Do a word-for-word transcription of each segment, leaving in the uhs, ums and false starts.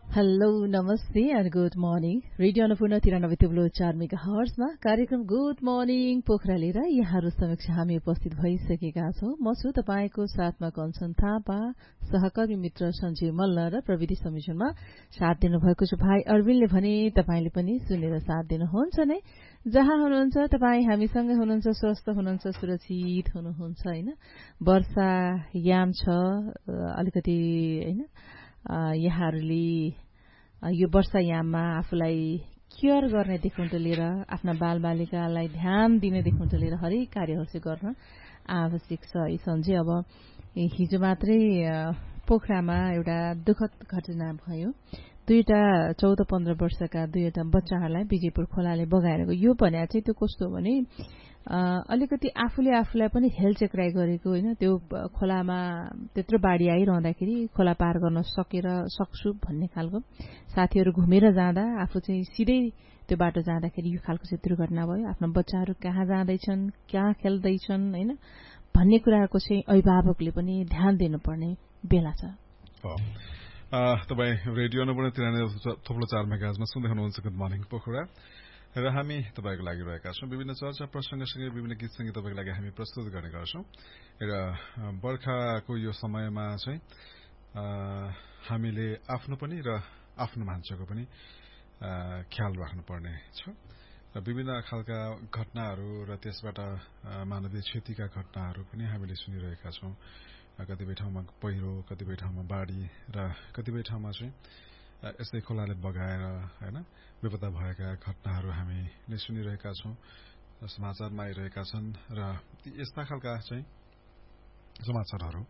Hello नमस्ते and good morning radio Annapurna तिरानब्बे तुब्लो चार मेगा हर्समा कार्यक्रम गुड मर्निङ पोखरा लिएर यहाँहरू समक्ष हामी उपस्थित भइसकेका छौं। म छु तपाईँको साथमा कञ्चन थापा, सहकर्मी मित्र सञ्जीव मल्ल र प्रविधि संयोजनमा साथ दिनुभएको छ भाइ अरविनले भने तपाईँले पनि सुनेर साथ दिनुहुन्छ नै। जहाँ हुनुहुन्छ तपाईँ हामीसँगै हुनुहुन्छ, स्वस्थ हुनुहुन्छ, सुरक्षित हुनुहुन्छ हैन। वर्षा याम छ अलिकति हैन। यहाँहरूले यो वर्षायाममा आफूलाई केयर गर्नेदेखि लिएर आफ्ना बालबालिकालाई ध्यान दिनेदेखि लिएर हरेक कार्यहरू चाहिँ गर्न आवश्यक छ। यी सन्जय अब हिजो मात्रै पोखरामा एउटा दुःखद घटना भयो। दुईटा चौध पन्ध्र वर्षका दुईवटा बच्चाहरूलाई विजयपुर खोलाले बगाएर गयो। यो भने चाहिँ त्यो कस्तो हो भने अलिकति आफूले आफूलाई पनि हेलचेक्राइ गरेको होइन। त्यो खोलामा त्यत्रो बाढी आइरहँदाखेरि खोला पार गर्न सकेर सक्छु भन्ने खालको साथीहरू घुमेर जाँदा आफू चाहिँ सिधै त्यो बाटो जाँदाखेरि यो खालको चाहिँ दुर्घटना भयो। आफ्नो बच्चाहरू कहाँ जाँदैछन्, कहाँ खेल्दैछन् होइन भन्ने कुराको चाहिँ अभिभावकले पनि ध्यान दिनुपर्ने बेला छ। तपाईँ रेडियो अन्नपूर्ण तिरानब्बे थोप्लो चार मेगाहर्जमा सुन्दै हुनुहुन्छ गुड मर्निङ पोखरा र हामी तपाईँको लागि रहेका छौँ। विभिन्न चर्चा प्रसंगसँगै विभिन्न गीतसँगै तपाईँको लागि हामी प्रस्तुत गर्ने गर्छौं र बर्खाको यो समयमा चाहिँ हामीले आफ्नो पनि र आफ्नो मान्छेको पनि ख्याल राख्नुपर्ने छ र विभिन्न खालका घटनाहरू र त्यसबाट मानवीय क्षतिका घटनाहरू पनि हामीले सुनिरहेका छौं। कतिपय ठाउँमा पहिरो, कतिपय ठाउँमा बाढी र कतिपय ठाउँमा चाहिँ यस्तै खोलाले बगाएर हैन विपदा भएका घटनाहरू हामीले सुनिरहेका छौं, समाचारमा आइरहेका छन् र यस्ता खालका चाहिँ समाचारहरू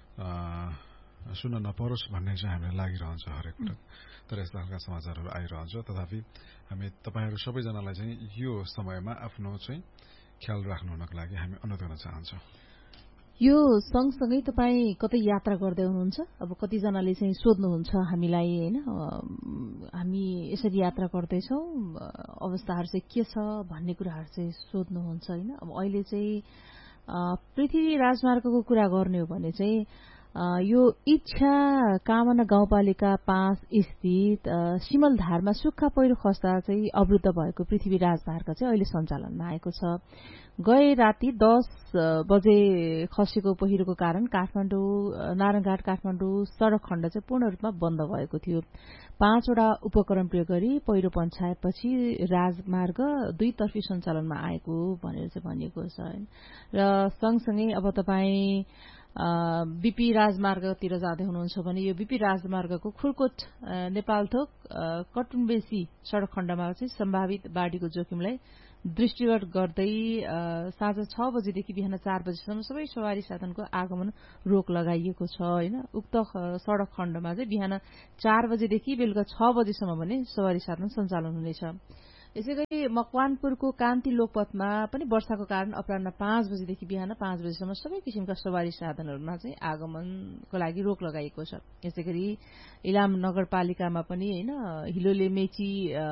सुन्न नपरोस् भन्ने चाहिँ हामीलाई लागिरहन्छ हरेक पटक। तर यस्ता खालका समाचारहरू आइरहन्छ। तथापि हामी तपाईहरू सबैजनालाई चाहिँ यो समयमा आफ्नो चाहिँ ख्याल राख्नु हुनको लागि हामी अनुरोध गर्न चाहन्छौं। यो सँगसँगै तपाईँ कतै यात्रा गर्दै हुनुहुन्छ? अब कतिजनाले चाहिँ सोध्नुहुन्छ हामीलाई होइन, हामी यसरी यात्रा गर्दैछौँ अवस्थाहरू चाहिँ के छ भन्ने कुराहरू चाहिँ सोध्नुहुन्छ होइन। अब अहिले चाहिँ पृथ्वी राजमार्गको कुरा गर्ने हो भने चाहिँ यो इच्छा कामना गाउँपालिका पाँच स्थित सिमलधारमा सुक्खा पहिरो खस्दा चाहिँ अवरुद्ध भएको पृथ्वी राजमार्ग चाहिँ अहिले सञ्चालनमा आएको छ। गए राति दस बजे खसेको पहिरोको कारण काठमाडौँ नारायणघाट काठमाडौँ सड़क खण्ड चाहिँ पूर्ण रूपमा बन्द भएको थियो। पाँचवटा उपकरण प्रयोग गरी पहिरो पन्छाएपछि राजमार्ग दुईतर्फी सञ्चालनमा आएको भनेर चाहिँ भनिएको छ र सँगसँगै अब तपाईँ बीपी राजमार्गतिर जाँदै हुनुहुन्छ भने यो बीपी राजमार्गको खुरकोट नेपालथोक कटुम्बेसी सड़क खण्डमा चाहिँ सम्भावित बाढ़ीको जोखिमलाई दृष्टिगत गर्दै साँझ छ बजेदेखि बिहान चार बजेसम्म सबै सवारी साधनको आगमन रोक लगाइएको छ होइन। उक्त सड़क खण्डमा चाहिँ बिहान चार बजेदेखि बेलुका छ बजेसम्म भने सवारी साधन सञ्चालन हुनेछ। यसैगरी मकवानपुरको कान्ति लोकपथमा पनि वर्षाको कारण अपराह्न पाँच बजेदेखि बिहान पाँच बजेसम्म सबै किसिमका सवारी साधनहरूमा चाहिँ आगमनको लागि रोक लगाइएको छ। यसैगरी इलाम नगरपालिकामा पनि होइन हिलोले मेची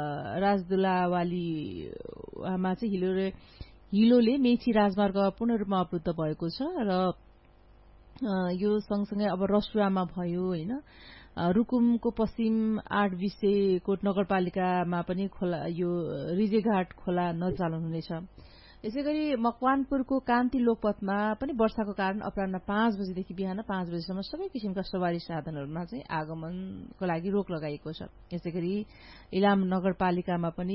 राजदुलावालीमा चाहिँ हिलोले हिलोले मेची राजमार्ग पूर्ण रूपमा अवरुद्ध भएको छ र यो सँगसँगै अब रसुवामा भयो होइन रुकुमको पश्चिम आठ विसे कोट नगरपालिकामा पनि खोला यो रिजेघाट खोला नचालन हुनेछ। यसैगरी मकवानपुरको कान्ति लोकपथमा पनि वर्षाको कारण अपराह्न पाँच बजेदेखि बिहान पाँच बजेसम्म सबै किसिमका सवारी साधनहरूमा चाहिँ आगमनको लागि रोक लगाइएको छ। यसैगरी इलाम नगरपालिकामा पनि